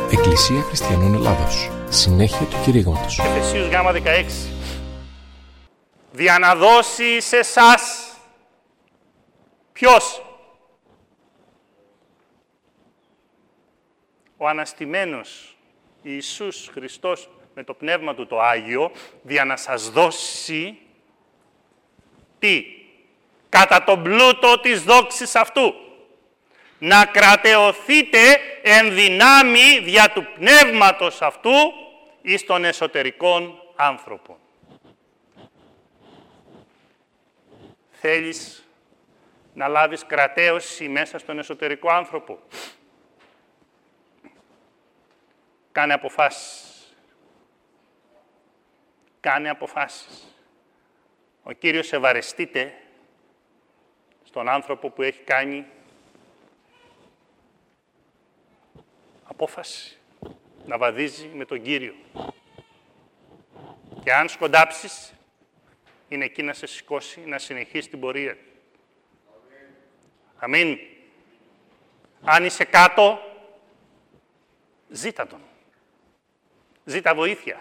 Εκκλησία Χριστιανών Ελλάδος. Συνέχεια του κηρύγματος. Εφεσίους γάμα 16. Δια να δώσει σε εσάς. Ποιος? Ο αναστημένος Ιησούς Χριστός με το Πνεύμα Του το Άγιο, δια να σας δώσει τι? Κατά τον πλούτο της δόξης αυτού. Να κρατεωθείτε εν δυνάμει δια του Πνεύματος αυτού εις των εσωτερικών άνθρωπων. Θέλεις να λάβεις κρατέωση μέσα στον εσωτερικό άνθρωπο? Κάνε αποφάσεις. Κάνε αποφάσεις. Ο Κύριος ευαρεστείται στον άνθρωπο που έχει κάνει απόφαση να βαδίζει με τον Κύριο. Και αν σκοντάψεις, είναι εκεί να σε σηκώσει, να συνεχίσει την πορεία. Αμήν. Αν είσαι κάτω, ζήτα τον. Ζήτα βοήθεια.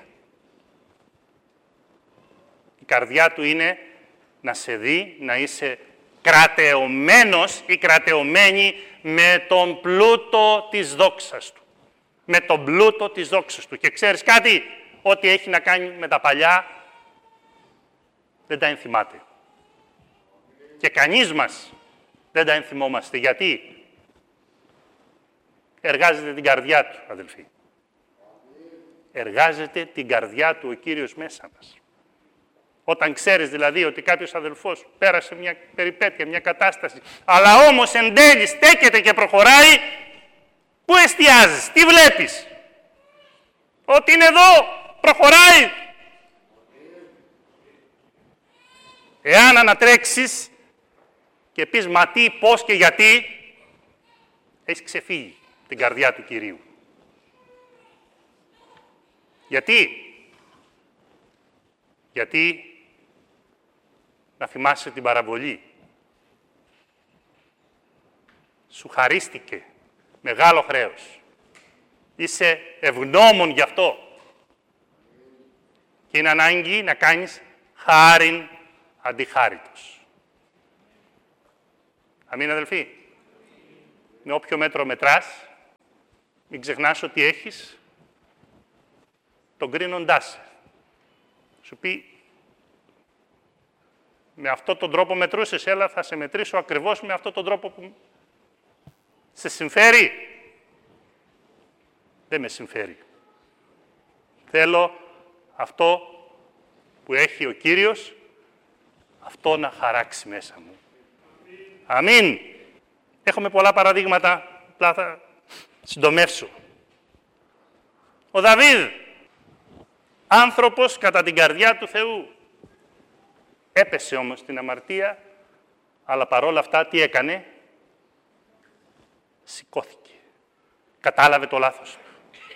Η καρδιά του είναι να σε δει, να είσαι κρατεωμένος ή κρατεωμένη με τον πλούτο της δόξας του. Με τον πλούτο της δόξας του. Και ξέρεις κάτι, ό,τι έχει να κάνει με τα παλιά, δεν τα ενθυμάται. Και κανείς μας δεν τα ενθυμόμαστε. Γιατί? Εργάζεται την καρδιά του, αδελφοί. Εργάζεται την καρδιά του ο Κύριος μέσα μας. Όταν ξέρεις δηλαδή ότι κάποιος αδελφός πέρασε μια περιπέτεια, μια κατάσταση, αλλά όμως εν τέλει στέκεται και προχωράει, πού εστιάζεις, τι βλέπεις? Ότι είναι εδώ, προχωράει. Εάν ανατρέξεις και πεις μα τι, πώς και γιατί, έχεις ξεφύγει την καρδιά του Κυρίου. Γιατί να θυμάσαι την παραβολή. Σου χαρίστηκε μεγάλο χρέος. Είσαι ευγνώμων γι' αυτό. Και είναι ανάγκη να κάνεις χάριν αντιχάριτος. Αμήν, αδελφοί. Με όποιο μέτρο μετράς, μην ξεχνάς ότι έχεις τον κρίνοντά σε. Σου πει, με αυτόν τον τρόπο μετρούσες, έλα θα σε μετρήσω ακριβώς με αυτόν τον τρόπο που σε συμφέρει. Δεν με συμφέρει. Θέλω αυτό που έχει ο Κύριος, αυτό να χαράξει μέσα μου. Αμήν. Έχουμε πολλά παραδείγματα, απλά θα συντομεύσω. Ο Δαβίδ, άνθρωπος κατά την καρδιά του Θεού. Έπεσε όμως στην αμαρτία, αλλά παρόλα αυτά τι έκανε? Σηκώθηκε. Κατάλαβε το λάθος του.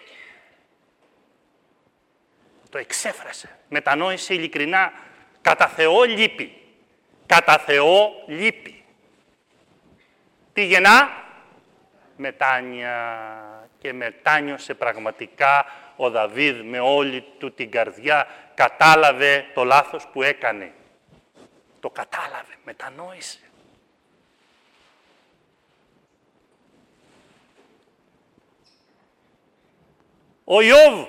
Το εξέφρασε. Μετανόησε ειλικρινά. Κατά Θεό λείπει. Κατά Θεό λείπει. Τι γεννά? Μετάνοια. Και μετάνιωσε πραγματικά ο Δαβίδ με όλη του την καρδιά. Κατάλαβε το λάθος που έκανε. Το κατάλαβε, μετανόησε. Ο Ιώβ,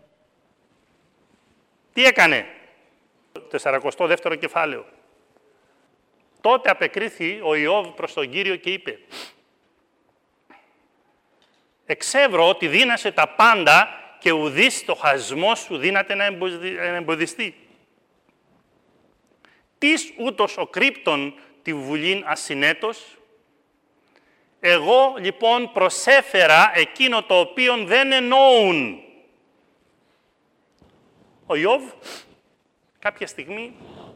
τι έκανε? Το 42ο κεφάλαιο. Τότε απεκρίθη ο Ιώβ προς τον Κύριο και είπε «Εξεύρω ότι δύνασε τα πάντα και ουδείς το χασμό σου δύναται να εμποδιστεί. Τις ούτως ο κρύπτον τη βουλήν ασυνέτως. Εγώ λοιπόν προσέφερα εκείνο το οποίον δεν εννοούν». Ο Ιώβ κάποια στιγμή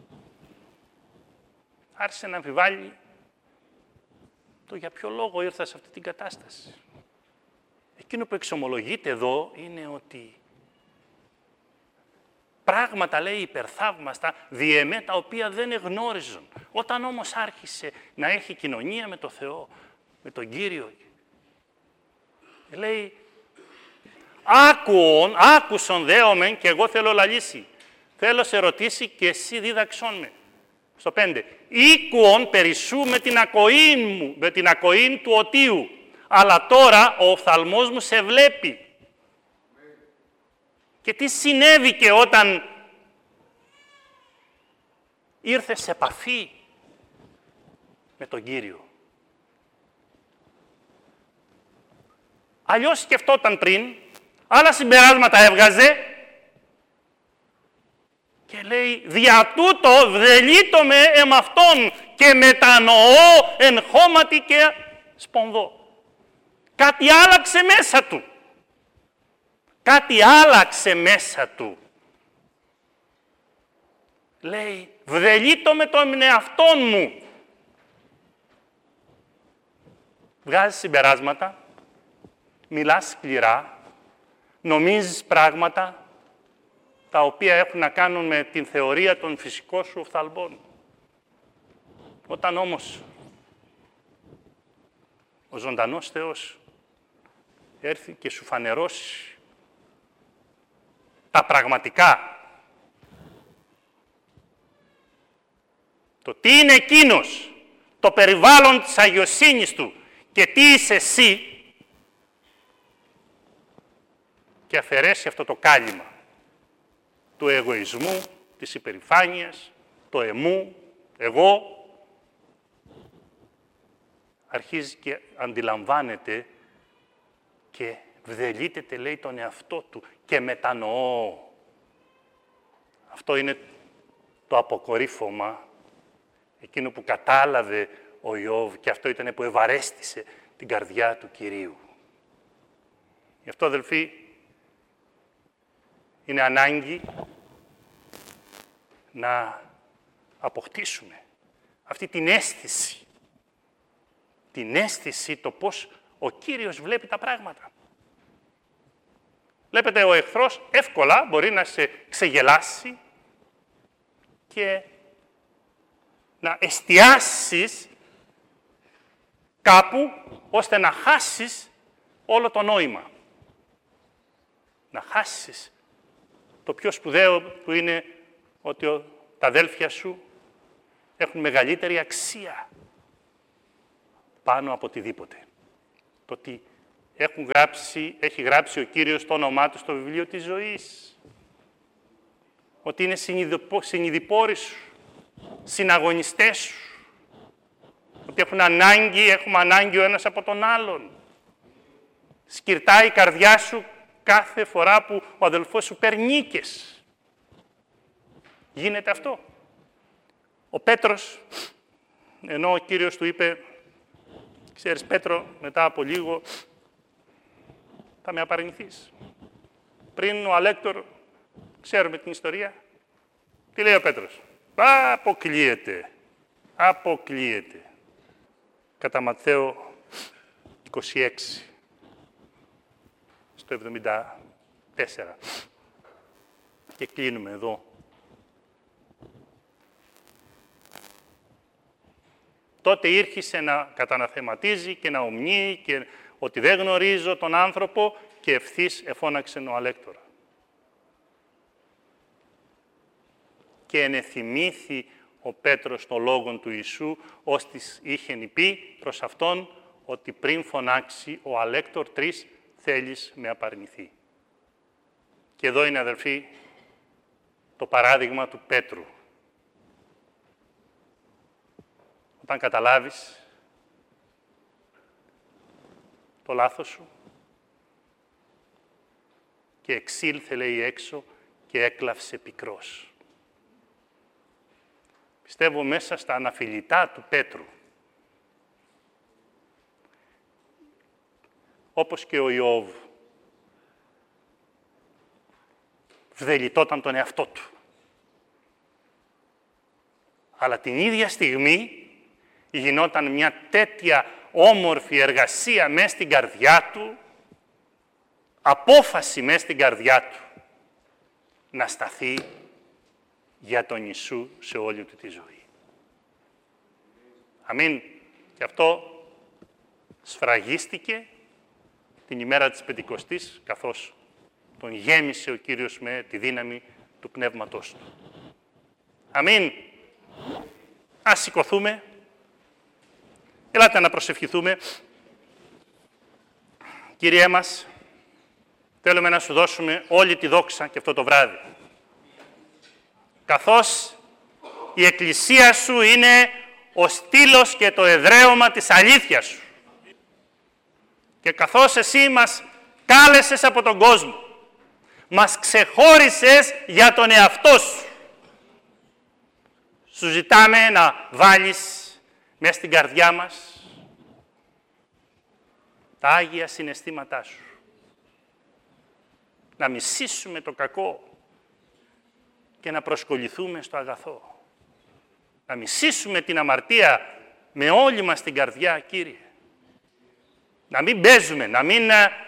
άρχισε να αμφιβάλλει το για ποιο λόγο ήρθα σε αυτή την κατάσταση. Εκείνο που εξομολογείται εδώ είναι ότι πράγματα, λέει, υπερθαύμαστα, διεμέ τα οποία δεν εγνώριζαν. Όταν όμως άρχισε να έχει κοινωνία με τον Θεό, με τον Κύριο, λέει, άκουσον δέομεν και εγώ θέλω λαλήσει. Θέλω σε ρωτήσει και εσύ δίδαξόν με. Στο 5. Ήκουον περισσού με την ακοήν μου, με την ακοήν του οτίου. Αλλά τώρα ο οφθαλμός μου σε βλέπει. Και τι συνέβηκε όταν ήρθε σε επαφή με τον Κύριο. Αλλιώς σκεφτόταν πριν, άλλα συμπεράσματα έβγαζε και λέει «Δια τούτο βδελείτο με εμαυτόν και μετανοώ εν χώματι και σπονδώ». Κάτι άλλαξε μέσα του. Κάτι άλλαξε μέσα του. Λέει «Βδελείτο με τον εαυτόν μου». Βγάζεις συμπεράσματα, μιλάς σκληρά, νομίζεις πράγματα τα οποία έχουν να κάνουν με την θεωρία των φυσικών σου οφθαλμών. Όταν όμως ο ζωντανός Θεός έρθει και σου φανερώσει τα πραγματικά, το τι είναι εκείνος, το περιβάλλον της αγιοσύνης του και τι είσαι εσύ, και αφαιρέσει αυτό το κάλυμα του εγωισμού, της υπερηφάνειας, το εμού, εγώ, αρχίζει και αντιλαμβάνεται και βδελίτεται, λέει, τον εαυτό του και μετανοώ. Αυτό είναι το αποκορύφωμα, εκείνο που κατάλαβε ο Ιώβ, και αυτό ήταν που ευαρέστησε την καρδιά του Κυρίου. Γι' αυτό, αδελφοί, είναι ανάγκη να αποκτήσουμε αυτή την αίσθηση. Την αίσθηση το πώς ο Κύριος βλέπει τα πράγματα. Βλέπετε, ο εχθρός εύκολα μπορεί να σε ξεγελάσει και να εστιάσεις κάπου ώστε να χάσεις όλο το νόημα. Να χάσεις το πιο σπουδαίο που είναι ότι τα αδέλφια σου έχουν μεγαλύτερη αξία πάνω από οτιδήποτε. Το ότι έχει γράψει ο Κύριος το όνομά του στο βιβλίο της ζωής. Ότι είναι συνειδηπόροι σου, συναγωνιστές σου. Ότι έχουμε ανάγκη ο ένας από τον άλλον. Σκυρτάει η καρδιά σου κάθε φορά που ο αδελφός σου παίρνει νίκες. Γίνεται αυτό. Ο Πέτρος, ενώ ο Κύριος του είπε, ξέρεις Πέτρο, μετά από λίγο θα με απαρνηθείς. Πριν ο Αλέκτορ, ξέρουμε την ιστορία, τι λέει ο Πέτρος? Αποκλείεται. Αποκλείεται. Κατά Ματθαίο 26, στο 74. Και κλείνουμε εδώ. Τότε ήρχισε να καταναθεματίζει και να ομνύει και ότι δεν γνωρίζω τον άνθρωπο και ευθύς εφώναξε ο Αλέκτορα. Και ενεθυμήθη ο Πέτρος των λόγων του Ιησού, ώστις είχε πει προς αυτόν ότι πριν φωνάξει ο Αλέκτορ 3 θέλεις με απαρνηθεί. Και εδώ είναι, αδελφοί, το παράδειγμα του Πέτρου. Όταν καταλάβεις το λάθος σου και εξήλθε, λέει, έξω και έκλαυσε πικρός. Πιστεύω μέσα στα αναφιλητά του Πέτρου, όπως και ο Ιώβ, βδελιτόταν τον εαυτό του. Αλλά την ίδια στιγμή γινόταν μια τέτοια όμορφη εργασία μέσα στην καρδιά του, απόφαση μέσα στην καρδιά του, να σταθεί για τον Ιησού σε όλη του τη ζωή. Αμήν. Και αυτό σφραγίστηκε την ημέρα της Πεντηκοστής, καθώς τον γέμισε ο Κύριος με τη δύναμη του Πνεύματός Του. Αμήν. Ας σηκωθούμε. Ελάτε να προσευχηθούμε. Κύριέ μας, θέλουμε να Σου δώσουμε όλη τη δόξα και αυτό το βράδυ. Καθώς η Εκκλησία Σου είναι ο στήλος και το εδραίωμα της αλήθειας Σου. Και καθώς Εσύ μας κάλεσες από τον κόσμο, μας ξεχώρισες για τον εαυτό Σου. Σου ζητάμε να βάλεις μέσα στην καρδιά μας τα Άγια συναισθήματά Σου. Να μισήσουμε το κακό και να προσκοληθούμε στο αγαθό. Να μισήσουμε την αμαρτία με όλη μας την καρδιά, Κύριε. Να μην παίζουμε, να μην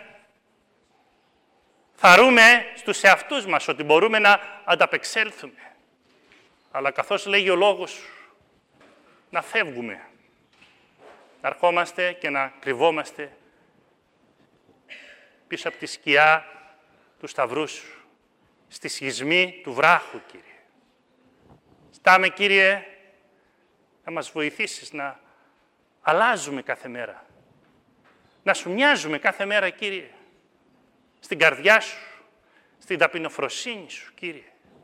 θαρούμε στους εαυτούς μας ότι μπορούμε να ανταπεξέλθουμε. Αλλά καθώς λέγει ο Λόγος Σου, να φεύγουμε, να ερχόμαστε και να κρυβόμαστε πίσω από τη σκιά του Σταυρού Σου, στη σχισμή του βράχου, Κύριε. Ζητάμε, Κύριε, να μας βοηθήσεις να αλλάζουμε κάθε μέρα, να Σου μοιάζουμε κάθε μέρα, Κύριε, στην καρδιά Σου, στην ταπεινοφροσύνη Σου, Κύριε.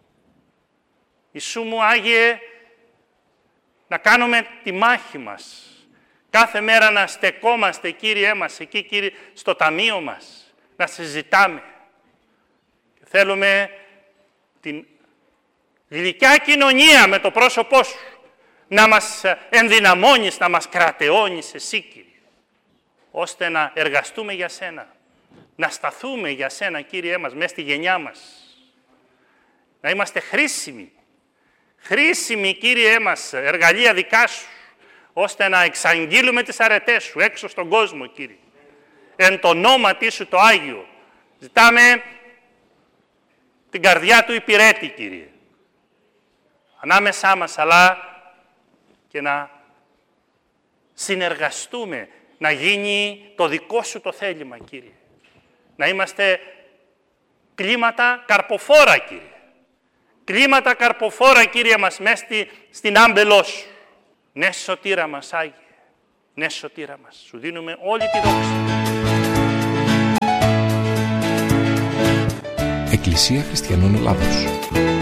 Ιησού μου, Άγιε, να κάνουμε τη μάχη μας. Κάθε μέρα να στεκόμαστε, Κύριέ μας, εκεί, Κύριε, στο ταμείο μας, να συζητάμε. Και θέλουμε την γλυκιά κοινωνία με το πρόσωπό Σου, να μας ενδυναμώνεις, να μας κρατεώνεις Εσύ, Κύριε, ώστε να εργαστούμε για Σένα, να σταθούμε για Σένα, Κύριέ μας, μέσα στη γενιά μας. Να είμαστε χρήσιμοι. Χρήσιμοι, Κύριέ μας, εργαλεία δικά Σου, ώστε να εξαγγείλουμε τις αρετές Σου έξω στον κόσμο, Κύριε. Εν το ονόματι Σου το Άγιο. Ζητάμε την καρδιά του υπηρέτη, Κύριε. Ανάμεσά μας, αλλά και να συνεργαστούμε, να γίνει το δικό Σου το θέλημα, Κύριε. Να είμαστε κλίματα καρποφόρα, Κύριε. Κλίματα καρποφόρα, Κύριε μας, μέσα στην άμπελό Σου. Ναι, σωτήρα μας, Άγιε. Ναι, σωτήρα μας. Σου δίνουμε όλη τη δόξα. Εκκλησία Χριστιανών Ελλάδος.